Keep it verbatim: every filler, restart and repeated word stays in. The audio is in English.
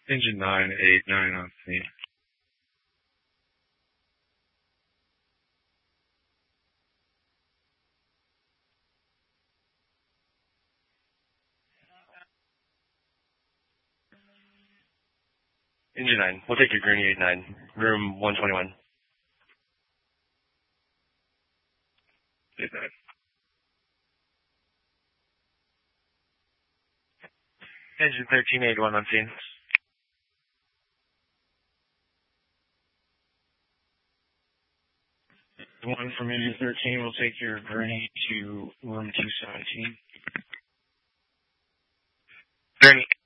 Engine nine eight nine on scene. Engine nine, we'll take your Gurney eight nine, room one twenty-one. eight nine. Engine thirteen eighty-one on scene. One from engine thirteen will take your Gurney to room two seventeen. Gurney